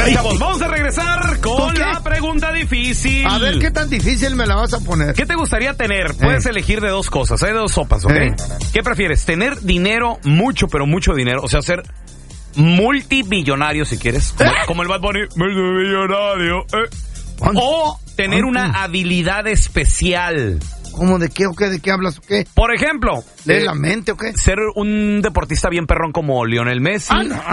Ay, chavos, vamos a regresar con la pregunta difícil. A ver qué tan difícil me la vas a poner. ¿Qué te gustaría tener? Puedes elegir de dos cosas, hay de dos sopas, ¿ok? ¿Qué prefieres? ¿Tener dinero, mucho, pero mucho dinero? O sea, ser multimillonario si quieres. Como el Bad Bunny, multimillonario. O tener una habilidad especial. ¿Cómo de qué o qué? ¿De qué hablas o qué? Por ejemplo, ¿de la mente o qué? Ser un deportista bien perrón como Lionel Messi.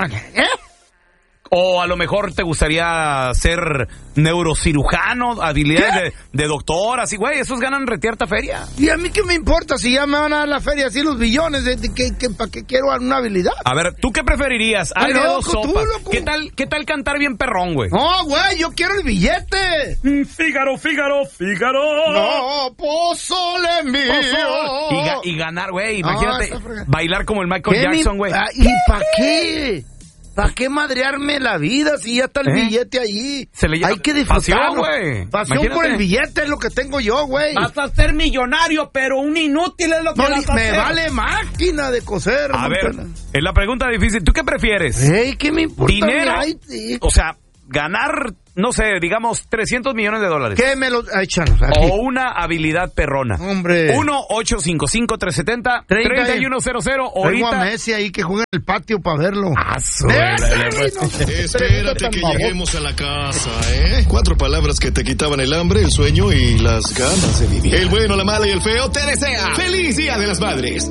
O a lo mejor te gustaría ser neurocirujano, habilidades de doctor, así, güey, esos ganan retierta feria. ¿Y a mí qué me importa si ya me van a dar la feria así los billones? ¿Para qué quiero una habilidad? A ver, ¿tú qué preferirías? Hay de dos sopas. Loco. ¿Qué tal cantar bien perrón, güey? No, güey, yo quiero el billete. Fígaro. No, pozole mío. Y ganar, güey, imagínate, bailar como el Michael Jackson, güey. ¿Y para qué? ¿Para qué madrearme la vida si ya está el billete ahí? Hay que disfrutarlo. Pasión por el billete es lo que tengo yo, güey. Vas a ser millonario, pero un inútil es lo que vas a hacer. Me vale máquina de coser. A ver, es la pregunta difícil. ¿Tú qué prefieres? ¿Qué me importa? Dinero, o sea, ganar, no sé, digamos, $300 millones. ¿Qué me los echan? O una habilidad perrona. Hombre. 1-855-370-3100. Ahorita a Messi ahí que juega en el patio para verlo. Espérate que lleguemos a la casa, ¿eh? 4 palabras que te quitaban el hambre, el sueño y las ganas de vivir. El bueno, la mala y el feo te desea ¡Feliz Día de las Madres!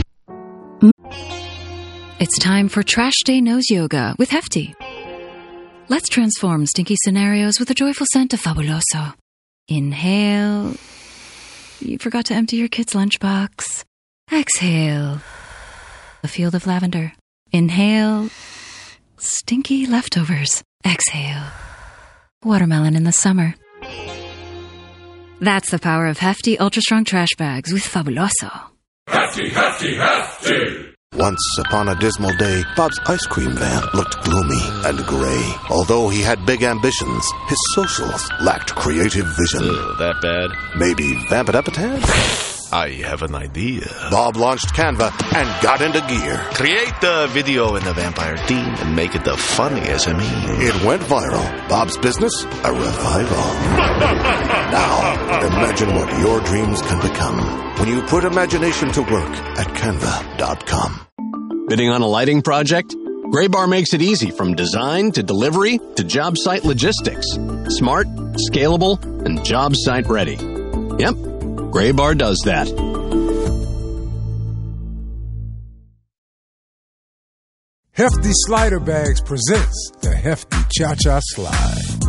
It's time for Trash Day Nose Yoga with Hefty. Let's transform stinky scenarios with a joyful scent of Fabuloso. Inhale. You forgot to empty your kid's lunchbox. Exhale. A field of lavender. Inhale. Stinky leftovers. Exhale. Watermelon in the summer. That's the power of Hefty Ultra Strong Trash Bags with Fabuloso. Hefty, Hefty, Hefty! Once upon a dismal day, Bob's ice cream van looked gloomy and gray. Although he had big ambitions, his socials lacked creative vision. That bad? Maybe vamp it up a tad? I have an idea. Bob launched Canva and got into gear. Create the video in the vampire theme and make it the funniest SME. It went viral. Bob's business, a revival. Now, imagine what your dreams can become when you put imagination to work at Canva.com. Bidding on a lighting project? Graybar makes it easy from design to delivery to job site logistics. Smart, scalable, and job site ready. Yep, Graybar does that. Hefty Slider Bags presents the Hefty Cha-Cha Slide.